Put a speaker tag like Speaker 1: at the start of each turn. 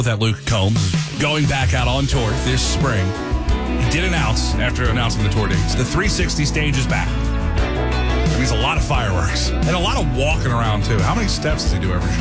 Speaker 1: that Luke Combs is going back out on tour this spring. He did announce, after announcing the tour dates, the 360 stage is back. That means a lot of fireworks and a lot of walking around, too. How many steps does he do every show?